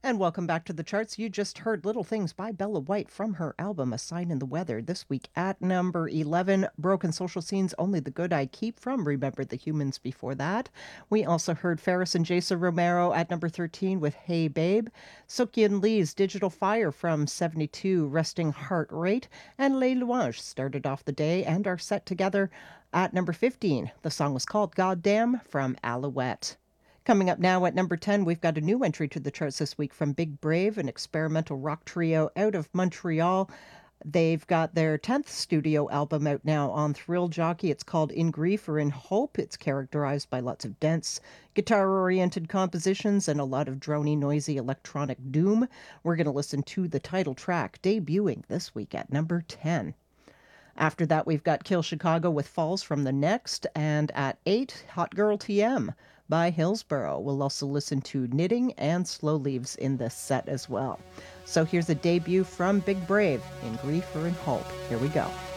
And welcome back to the charts. You just heard Little Things by Bella White from her album A Sign in the Weather. This week at number 11, Broken Social Scene's Only the Good I Keep from Remember the Humans before that. We also heard Ferris and Jason Romero at number 13 with Hey Babe, Sukyin Lee's Digital Fire from 72, Resting Heart Rate, and Les Louanges started off the day and are set together at number 15. The song was called Goddamn from Alouette. Coming up now at number 10, we've got a new entry to the charts this week from Big Brave, an experimental rock trio out of Montreal. They've got their 10th studio album out now on Thrill Jockey. It's called In Grief or In Hope. It's characterized by lots of dense, guitar-oriented compositions and a lot of drony, noisy electronic doom. We're going to listen to the title track, debuting this week at number 10. After that, we've got Kill Chicago with Falls from the Next, and at 8, Hot Girl TM by Hillsborough. We'll also listen to Knitting and Slow Leaves in this set as well. So here's a debut from Big Brave, In Grief or In Hope. Here we go.